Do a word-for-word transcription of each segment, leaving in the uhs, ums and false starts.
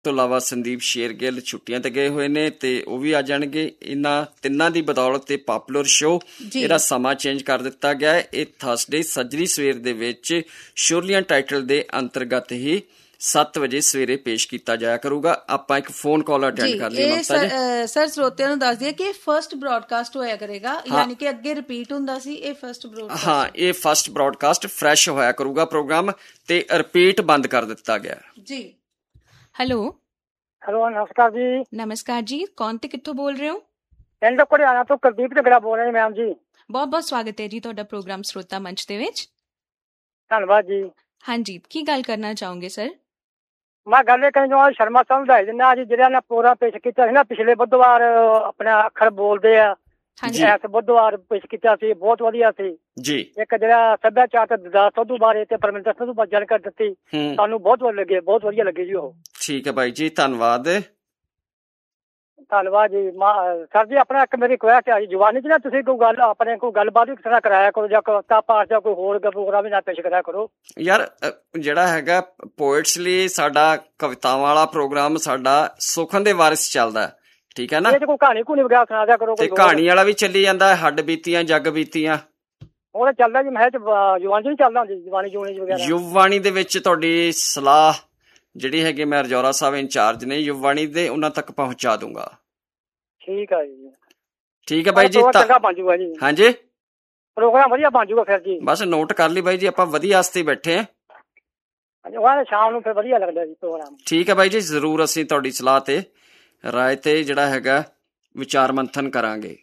ਤੋਂ ਇਲਾਵਾ ਸੰਦੀਪ ਸ਼ੇਰਗਿੱਲ ਛੁੱਟੀਆਂ ਤੇ ਗਏ ਹੋਏ ਨੇ ਤੇ ਉਹ ਵੀ ਆ ਜਾਣਗੇ। ਇਹਨਾਂ ਤਿੰਨਾਂ ਦੀ ਬਦੌਲਤ ਤੇ ਪਾਪੂਲਰ ਸ਼ੋ ਇਹਦਾ ਸਮਾਂ ਚੇਂਜ ਕਰ ਦਿੱਤਾ ਗਿਆ ਹੈ। ਇਹ ਥਰਸਡੇ ਸੱਜਰੀ ਸਵੇਰ ਦੇ ਵਿੱਚ ਸ਼ੁਰਲੀਆਂ ਟਾਈਟਲ ਦੇ ਅੰਤਰਗਤ ਹੀ ਸੱਤ ਵਜੇ ਸਵੇਰੇ ਪੇਸ਼ ਕੀਤਾ ਜਾਇਆ ਕਰੂਗਾ। ਆਪਾਂ ਇੱਕ ਫੋਨ ਕਾਲ ਅਟੈਂਡ ਕਰ ਲਈ ਮਮਤਾ ਜੀ। ਸਰ ਸਰੋਤਿਆਂ ਨੂੰ ਦੱਸ ਦਈਏ ਕਿ ਫਰਸਟ ਬ੍ਰੌਡਕਾਸਟ ਹੋਇਆ ਕਰੇਗਾ, ਯਾਨੀ ਕਿ ਅੱਗੇ ਰਿਪੀਟ ਹੁੰਦਾ ਸੀ, ਇਹ ਫਰਸਟ ਬ੍ਰੌਡਕਾਸਟ। ਹਾਂ, ਇਹ ਫਰਸਟ ਬ੍ਰੌਡਕਾਸਟ ਫਰੈਸ਼ ਹੋਇਆ ਕਰੂਗਾ ਪ੍ਰੋਗਰਾਮ ਤੇ ਰਿਪੀਟ ਬੰਦ ਕਰ ਦਿੱਤਾ ਗਿਆ ਜੀ। ਹੈਲੋ ਹੈਲੋ ਨਮਸਕਾਰ ਜੀ। ਨਮਸਕਾਰ ਜੀ, ਕੌਣ ਤੇ ਕਿੱਥੋਂ ਬੋਲ ਰਹੇ ਹੋ? ਪਿੰਡ ਘੜਿਆਣਾ ਤੋਂ ਕੁਲਦੀਪ ਝਗੜਾ ਬੋਲ ਰਹੇ ਮੈਮ ਜੀ। ਬਹੁਤ ਬਹੁਤ ਸਵਾਗਤ ਹੈ ਜੀ ਤੁਹਾਡਾ ਪ੍ਰੋਗਰਾਮ ਸਰੋਤਾ ਮੰਚ ਦੇ ਵਿੱਚ। ਧੰਨਵਾਦ ਜੀ। ਹਾਂਜੀ, ਕੀ ਗੱਲ ਕਰਨਾ ਚਾਹੋਗੇ ਸਰ? ਮੈਂ ਗੱਲ ਇਹ ਕਹਿੰਦਾ ਸ਼ਰਮਾ ਸਾਹਿਬ ਦਾ ਜਿੰਨਾ ਅੱਜ ਜਿਹੜਾ ਨਾ ਪ੍ਰੋਗਰਾਮ ਪੇਸ਼ ਕੀਤਾ ਸੀ ਨਾ ਪਿਛਲੇ ਬੁੱਧਵਾਰ ਆਪਣਾ ਅੱਖਰ ਬੋਲਦੇ ਆ, ਇਸ ਬੁੱਧਵਾਰ ਪੇਸ਼ ਕੀਤਾ ਸੀ, ਬਹੁਤ ਵਧੀਆ ਸੀ ਜੀ। ਇੱਕ ਜਿਹੜਾ ਸੱਭਿਆਚਾਰ ਤੇ ਦਾਸ ਸੰਧੂ ਬਾਰੇ ਤੇ ਪਰਮਿੰਦਰ ਸੰਧੂ ਬਾਰੇ ਜਾਣਕਾਰੀ ਦਿੱਤੀ, ਸਾਨੂੰ ਬਹੁਤ ਵਧੀਆ ਲੱਗੇ, ਬਹੁਤ ਵਧੀਆ ਲੱਗੇ ਜੀ ਉਹ। ਠੀਕ ਹੈ ਬਾਈ ਜੀ, ਧੰਨਵਾਦ ਧੰਨਵਾਦ ਜੀ। ਸਰ ਜੀ ਆਪਣਾ ਇੱਕ ਮੇਰੀ ਰਿਕੁਐਸਟ ਹੈ ਜੀ, ਜਵਾਨੀ ਚ ਨਾ ਤੁਸੀਂ ਕੋਈ ਗੱਲ ਆਪਣੇ ਕੋਈ ਗੱਲਬਾਤ ਵੀ ਕਿਸ ਤਰ੍ਹਾਂ ਕਰਾਇਆ ਕਰੋ, ਜਾਂ ਕਵਿਤਾ ਪਾਠ ਜਾਂ ਕੋਈ ਹੋਰ ਪ੍ਰੋਗਰਾਮ ਵੀ ਨਾ ਪੇਸ਼ ਕਰਿਆ ਕਰੋ ਯਾਰ। ਜਿਹੜਾ ਹੈਗਾ ਪੋਇਟਸ ਲਈ ਸਾਡਾ ਕਵਿਤਾਵਾਂ ਵਾਲਾ ਪ੍ਰੋਗਰਾਮ ਸਾਡਾ ਸੁਖਨ ਦੇ ਵਾਰਿਸ ਚੱਲਦਾ, ਠੀਕ ਹੈ ਨਾ। ਕੋਈ ਕਹਾਣੀ ਕੂਣੀ ਵਗੈਰਾ ਸੁਣਾ ਦਿਆ ਕਰੋ। ਤੇ ਕਹਾਣੀ ਵਾਲਾ ਵੀ ਚੱਲੀ ਜਾਂਦਾ, ਹੱਡ ਬੀਤੀਆਂ ਜੱਗ ਬੀਤੀਆਂ ਉਹ ਚੱਲਦਾ ਜੀ। ਮੈਂ ਜਵਾਨੀ ਚ ਚੱਲਦਾ ਹੁੰਦੀ ਜਵਾਨੀ ਜੂਨੀ ਵਗੈਰਾ। ਯੁਵਵਾਣੀ ਦੇ ਵਿੱਚ ਤੁਹਾਡੀ ਸਲਾਹ ਜਿਹੜੀ ਹੈਗੀ, ਮੈਂ ਰਜੌਰਾ ਸਾਹਿਬ ਇੰਚਾਰਜ ਨੇ ਯੁਵਵਾਣੀ ਦੇ, ਉਹਨਾਂ ਤੱਕ ਪਹੁੰਚਾ ਦੂੰਗਾ। ਠੀਕ ਹੈ ਜੀ। ਠੀਕ ਹੈ ਬਾਈ ਜੀ। ਚੰਗਾ ਬਣ ਜੂਗਾ ਜੀ। ਹਾਂਜੀ, ਪ੍ਰੋਗਰਾਮ ਵਧੀਆ ਬਣ ਜੂਗਾ ਫਿਰ ਜੀ। ਬਸ ਨੋਟ ਕਰ ਲਈ ਬਾਈ ਜੀ, ਆਪਾਂ ਵਧੀਆ ਵਾਸਤੇ ਬੈਠੇ ਆ। ਸ਼ਾਮ ਨੂੰ ਫਿਰ ਵਧੀਆ ਲੱਗਦਾ ਜੀ ਪ੍ਰੋਗਰਾਮ। ਠੀਕ ਹੈ ਬਾਈ ਜੀ, ਜ਼ਰੂਰ ਅਸੀਂ ਤੁਹਾਡੀ ਸਲਾਹ ਤੇ ਰਾਏ ਤੇ ਜਿਹੜਾ ਹੈਗਾ ਵਿਚਾਰ ਮੰਥਨ ਕਰਾਂਗੇ।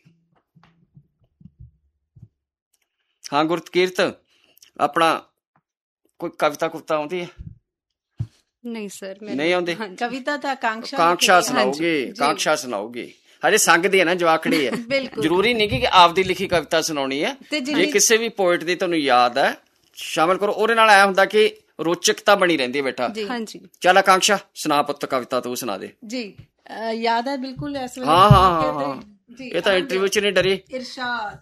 ਹਾਂ ਗੁਰਕੀਰਤ, ਆਪਣਾ ਕੋਈ ਕਵਿਤਾ ਕੁਵਿਤਾ ਆਉਂਦੀ ਹੈ? ਨਹੀਂ ਸਰ, ਨਹੀਂ ਆਉਂਦੀ ਕਵਿਤਾ ਤਾਂ ਆਕਾਂक्षा ਆਕਾਂक्षा ਸੁਣਾਓਗੇ, ਆਕਾਂक्षा ਸੁਣਾਓਗੇ। ਹਜੇ ਸੰਗਦੀ ਹੈ ਨਾ, ਜਵਾਕੜੀ ਹੈ, ਜ਼ਰੂਰੀ ਨਹੀਂ ਕਿ ਆਪਦੀ ਲਿਖੀ ਕਵਿਤਾ ਸੁਣਾਉਣੀ ਹੈ। ਜੇ ਕਿਸੇ ਵੀ ਪੋਇਟ ਦੀ ਤੁਹਾਨੂੰ ਯਾਦ ਹੈ ਸ਼ਾਮਿਲ ਕਰੋ, ਉਹਦੇ ਨਾਲ ਐ ਹੁੰਦਾ ਕਿ ਰੋਚਕਤਾ ਬਣੀ ਰਹਿੰਦੀ ਹੈ ਬੇਟਾ। ਚੱਲ ਆਕਾਂक्षा ਸੁਣਾ ਪੁੱਤ, ਕਵਿਤਾ ਤੂੰ ਸੁਣਾ ਦੇ ਜੀ। ਯਾਦ ਹੈ ਬਿਲਕੁਲ ਇਸ ਵੇਲੇ। ਹਾਂ ਹਾਂ ਹਾਂ, ਇਹ ਤਾਂ ਇੰਟਰਵਿਊ ਚ ਨਹੀਂ ਡਰੀ। ਇਰਸ਼ਾਦ।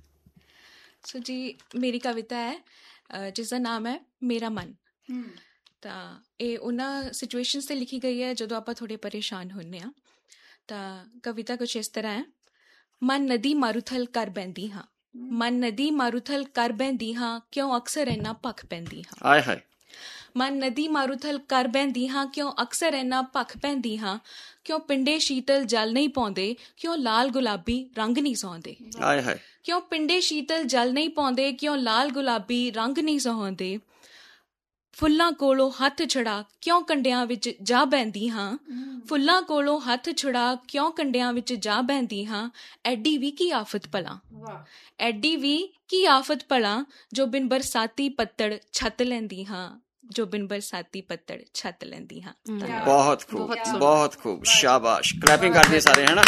ਸੋ ਜੀ ਮੇਰੀ ਕਵਿਤਾ ਹੈ ਜਿਸ ਦਾ ਨਾਮ ਹੈ ਮੇਰਾ ਮਨ। ਤਾਂ ਇਹ ਉਹਨਾਂ ਸਿਚੁਏਸ਼ਨਸ 'ਤੇ ਲਿਖੀ ਗਈ ਹੈ ਜਦੋਂ ਆਪਾਂ ਥੋੜ੍ਹੇ ਪਰੇਸ਼ਾਨ ਹੁੰਦੇ ਹਾਂ। ਤਾਂ ਕਵਿਤਾ ਕੁਛ ਇਸ ਤਰ੍ਹਾਂ ਹੈ। ਮਨ ਨਦੀ ਮਾਰੂਥਲ ਕਰ ਬਹਿੰਦੀ ਹਾਂ, ਮਨ ਨਦੀ ਮਾਰੂਥਲ ਕਰ ਬਹਿੰਦੀ ਹਾਂ, ਕਿਉਂ ਅਕਸਰ ਇੰਨਾ ਭਖ ਪੈਂਦੀ ਹਾਂ। ਆਏ ਹਾਏ। ਮਨ ਨਦੀ ਮਾਰੂਥਲ ਕਰ ਬਹਿੰਦੀ ਹਾਂ, ਕਿਉਂ ਅਕਸਰ ਇੰਨਾ ਭਖ ਪੈਂਦੀ ਹਾਂ, ਕਿਉਂ ਪਿੰਡੇ ਸ਼ੀਤਲ ਜਲ ਨਹੀਂ ਪਾਉਂਦੇ, ਕਿਉਂ ਲਾਲ ਗੁਲਾਬੀ ਰੰਗ ਨਹੀਂ ਸੌਂਦੇ। ਆਏ ਹਾਏ। ਕਿਉਂ ਪਿੰਡੇ ਸ਼ੀਤਲ ਜਲ ਨਹੀਂ ਪਾਉਂਦੇ, ਕਿਉਂ ਲਾਲ ਗੁਲਾਬੀ ਰੰਗ ਨਹੀਂ ਸੌਂਦੇ। ਫੁੱਲਾਂ ਕੋਲੋਂ ਹੱਥ ਛੁਡਾ ਕਿਉਂ ਕੰਡਿਆਂ ਵਿੱਚ ਜਾ ਬਹਿੰਦੀ ਹਾਂ, ਫੁੱਲਾਂ ਕੋਲੋਂ ਹੱਥ ਛੁਡਾ ਕਿਉਂ ਕੰਡਿਆਂ ਵਿੱਚ ਜਾ ਬਹਿੰਦੀ ਹਾਂ। ਐਡੀ ਵੀ ਕੀ ਆਫਤ ਭਲਾ, ਐਡੀ ਵੀ ਕੀ ਆਫਤ ਭਲਾ, ਜੋ ਬਿਨ ਬਰਸਾਤੀ ਪੱਤੜ ਛੱਤ ਲੈਂਦੀ ਹਾਂ, ਜੋ ਬਿਨ ਬਰਸਾਤੀ ਪੱਤੜ ਛੱਤ ਲੈਂਦੀ ਹਾਂ। ਬਹੁਤ ਖੂਬ, ਬਹੁਤ ਖੂਬ, ਸ਼ਾਬਾਸ਼। ਕਲੈਪਿੰਗ ਕਰਦੇ ਸਾਰੇ, ਹੈ ਨਾ।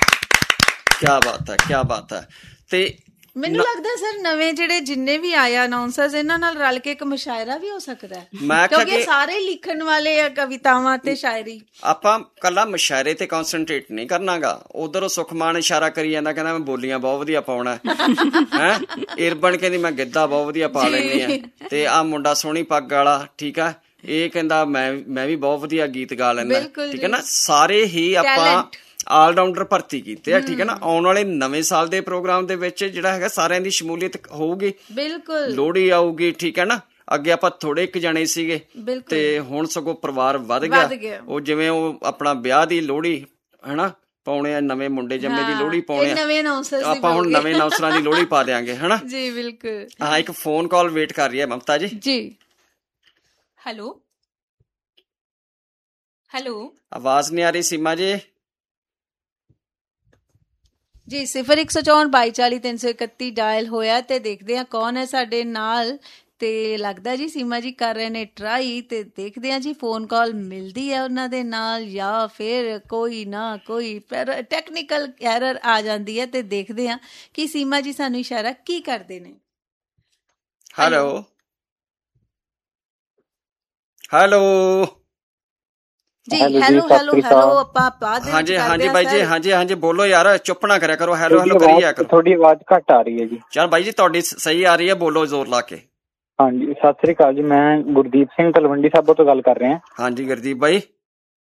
ਕਿਆ ਬਾਤ ਹੈ, ਕਿਆ ਬਾਤ ਹੈ। ਤੇ ਮੈਨੂੰ ਲੱਗਦਾ ਸਰ ਨਵੇਂ ਜਿਹੜੇ ਜਿੰਨੇ ਵੀ ਆਏ ਅਨਾਉਂਸਰਸ, ਇਹਨਾਂ ਨਾਲ ਰਲ ਕੇ ਇੱਕ ਮੁਸ਼ਾਇਰਾ ਵੀ ਹੋ ਸਕਦਾ ਹੈ, ਕਿਉਂਕਿ ਸਾਰੇ ਲਿਖਣ ਵਾਲੇ ਆ ਕਵਿਤਾਵਾਂ ਤੇ ਸ਼ਾਇਰੀ। ਆਪਾਂ ਕੱਲਾ ਮੁਸ਼ਾਇਰੇ ਤੇ ਕੌਨਸਨਟਰੇਟ ਨਹੀਂ ਕਰਨਾਗਾ। ਉਧਰੋਂ ਸੁਖਮਾਨ ਇਸ਼ਾਰਾ ਕਰੀ ਜਾਂਦਾ, ਕਹਿੰਦਾ ਮੈਂ ਬੋਲੀਆਂ ਬਹੁਤ ਵਧੀਆ ਪਾਉਣਾ ਹੈ। ਇਰਬਨ ਕਹਿੰਦੀ ਮੈਂ ਗਿੱਧਾ ਬਹੁਤ ਵਧੀਆ ਪਾ ਲੈਂਦੀ ਆ, ਤੇ ਆਹ ਮੁੰਡਾ ਸੋਹਣੀ ਪੱਗ ਵਾਲਾ, ਠੀਕ ਆ, ਇਹ ਕਹਿੰਦਾ ਮੈਂ ਮੈਂ ਵੀ ਬਹੁਤ ਵਧੀਆ ਗੀਤ ਗਾ ਲੈਂਦਾ, ਠੀਕ ਹੈ ਨਾ। ਸਾਰੇ ਹੀ ਆਪਾਂ ਆਲਰਾਊਂਡਰ ਭਰਤੀ ਕੀਤੇ ਆ, ਠੀਕ ਹੈ ਨਾ। ਆਉਣ ਵਾਲੇ ਨਵੇਂ ਸਾਲ ਦੇ ਪ੍ਰੋਗਰਾਮ ਦੇ ਵਿੱਚ ਜਿਹੜਾ ਹੈਗਾ ਸਾਰਿਆਂ ਦੀ ਸ਼ਮੂਲੀਅਤ ਹੋਊਗੀ, ਬਿਲਕੁਲ। ਲੋਹੜੀ ਆਊਗੀ, ਠੀਕ ਹੈ ਨਾ। ਅੱਗੇ ਆਪਾਂ ਥੋੜੇ ਇੱਕ ਜਣੇ ਸੀਗੇ ਤੇ ਹੁਣ ਸਗੋਂ ਪਰਿਵਾਰ ਵੱਧ ਗਿਆ। ਉਹ ਜਿਵੇਂ ਉਹ ਆਪਣਾ ਵਿਆਹ ਦੀ ਲੋਹੜੀ ਹਨਾ ਪਾਉਣੇ ਆ, ਨਵੇਂ ਮੁੰਡੇ ਜੰਮੇ ਦੀ ਲੋਹੜੀ ਪਾਉਣੇ ਆ, ਆਪਾਂ ਹੁਣ ਨਵੇਂ ਅਨਾਉਂਸਰਾਂ ਦੀ ਲੋਹੜੀ ਪਾ ਦਿਆਂਗੇ, ਹਨਾ ਜੀ। ਬਿਲਕੁਲ। ਹਾਂ, ਇੱਕ ਫੋਨ ਕਾਲ ਵੇਟ ਕਰ ਰਹੀ ਹੈ ਮਮਤਾ ਜੀ। ਜੀ ਹੈਲੋ ਹੈਲੋ, ਆਵਾਜ਼ ਨਹੀਂ ਆ ਰਹੀ ਸੀਮਾ ਜੀ। ਜੀ ਸਿਫਰ ਇੱਕ ਸੌ ਚੌਂਹਠ ਬਾਈ ਚਾਲੀ ਤਿੰਨ ਸੌ ਇਕੱਤੀ ਡਾਇਲ ਹੋਇਆ ਤੇ ਦੇਖਦੇ ਹਾਂ ਕੌਣ ਹੈ ਸਾਡੇ ਨਾਲ। ਤੇ ਲੱਗਦਾ ਜੀ ਸੀਮਾ ਜੀ ਕਰ ਰਹੇ ਨੇ ਟਰਾਈ, ਤੇ ਦੇਖਦੇ ਹਾਂ ਜੀ ਫੋਨ ਕਾਲ ਮਿਲਦੀ ਹੈ ਉਹਨਾਂ ਦੇ ਨਾਲ ਜਾਂ ਫਿਰ ਕੋਈ ਨਾ ਕੋਈ ਪਰ ਟੈਕਨੀਕਲ ਐਰਰ ਆ ਜਾਂਦੀ ਹੈ। ਤੇ ਦੇਖਦੇ ਹਾਂ ਕਿ ਸੀਮਾ ਜੀ ਸਾਨੂੰ ਇਸ਼ਾਰਾ ਕੀ ਕਰਦੇ ਨੇ। ਹੈਲੋ ਹੈਲੋ ਜੀ ਹੈਲੋ ਹੈਲੋ ਹੈਲੋ, ਆਪਾਂ ਬਾਅਦ ਹਾਂਜੀ ਹਾਂਜੀ ਬਾਈ ਜੀ, ਹਾਂਜੀ ਹਾਂਜੀ ਬੋਲੋ ਯਾਰ, ਚੁੱਪ ਨਾ ਕਰਿਆ ਕਰੋ, ਹੈਲੋ ਹੈਲੋ ਕਰੀ ਜਾਇਆ ਕਰੋ। ਤੁਹਾਡੀ ਆਵਾਜ਼ ਘੱਟ ਆ ਰਹੀ ਹੈ ਜੀ। ਚੱਲ ਬਾਈ ਜੀ ਤੁਹਾਡੀ ਸਹੀ ਆ ਰਹੀ ਹੈ, ਬੋਲੋ ਜ਼ੋਰ ਲਾ ਕੇ। ਹਾਂਜੀ ਸਤਿ ਸ੍ਰੀ ਅਕਾਲ ਜੀ, ਮੈਂ ਗੁਰਦੀਪ ਸਿੰਘ ਤਲਵੰਡੀ ਸਾਬੋ ਤੋਂ ਗੱਲ ਕਰ ਰਿਹਾ। ਹਾਂਜੀ ਗੁਰਦੀਪ ਬਾਈ।